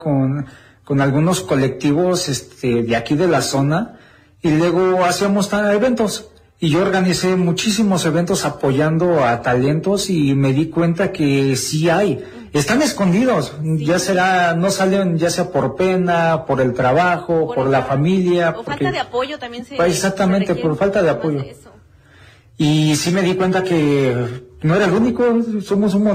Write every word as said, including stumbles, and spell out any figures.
con, con algunos colectivos este, de aquí de la zona, y luego hacíamos ta- eventos. Y yo organicé muchísimos eventos apoyando a talentos y me di cuenta que sí hay. Están escondidos, sí. Ya será, no salen ya sea por pena, por el trabajo, por, por la familia. O porque, falta de apoyo también se Exactamente, se por falta de apoyo. De eso. Y sí me di cuenta que no era el único, somos un